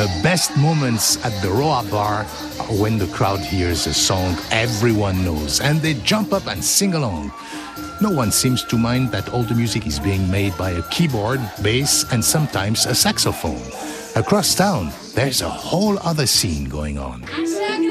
The best moments at the Roa Bar are when the crowd hears a song everyone knows and they jump up and sing along. No one seems to mind that all the music is being made by a keyboard, bass, and sometimes a saxophone. Across town, there's a whole other scene going on.